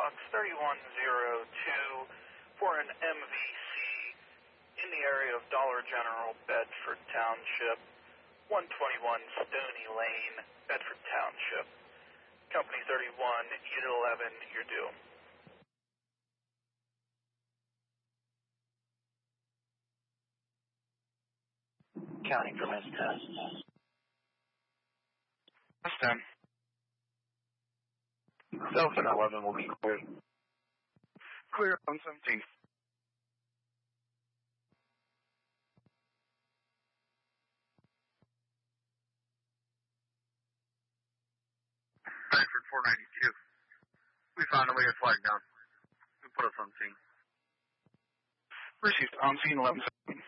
Fox 3102 for an MVC in the area of Dollar General, Bedford Township, 121 Stony Lane, Bedford Township. Company 31, Unit 11, you're due. Counting for Miss Test. Miss 10. Delta 11 will be cleared. Clear on 17. Bedford 492. We found a way to flag down. We put us on scene. Received on scene 11-7.